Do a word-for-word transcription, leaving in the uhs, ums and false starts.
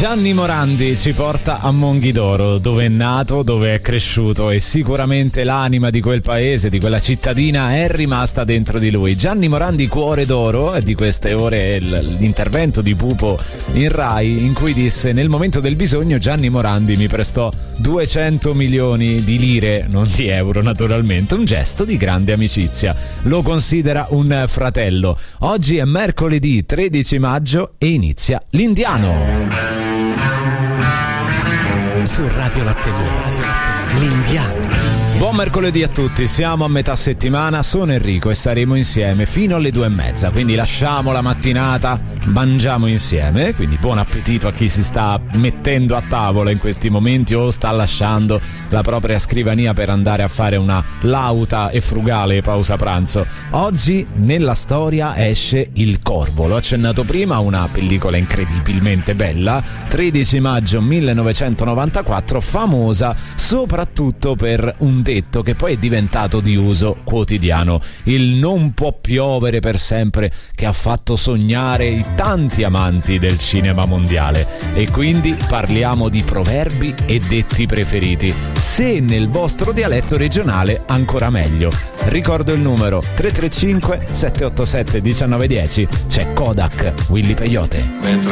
Gianni Morandi ci porta a Monghidoro, dove è nato, dove è cresciuto, e sicuramente l'anima di quel paese, di quella cittadina è rimasta dentro di lui. Gianni Morandi, Cuore d'Oro, è di queste ore l'intervento di Pupo in Rai, in cui disse: nel momento del bisogno Gianni Morandi mi prestò duecento milioni di lire, non di euro naturalmente, un gesto di grande amicizia. Lo considera un fratello. Oggi è mercoledì tredici maggio e inizia l'Indiano. Su Radio Latte Mondo, l'Indiano. Buon mercoledì a tutti, siamo a metà settimana, sono Enrico e saremo insieme fino alle due e mezza, quindi lasciamo la mattinata, mangiamo insieme, quindi buon appetito a chi si sta mettendo a tavola in questi momenti o sta lasciando la propria scrivania per andare a fare una lauta e frugale pausa pranzo. Oggi nella storia esce Il Corvo, l'ho accennato prima, una pellicola incredibilmente bella, tredici maggio millenovecentonovantaquattro, famosa soprattutto per un detto che poi è diventato di uso quotidiano: il non può piovere per sempre, che ha fatto sognare i tanti amanti del cinema mondiale. E quindi parliamo di proverbi e detti preferiti, se nel vostro dialetto regionale ancora meglio. Ricordo il numero tre tre cinque sette otto sette uno nove uno zero, c'è Kodak, Willy Peyote. Mentre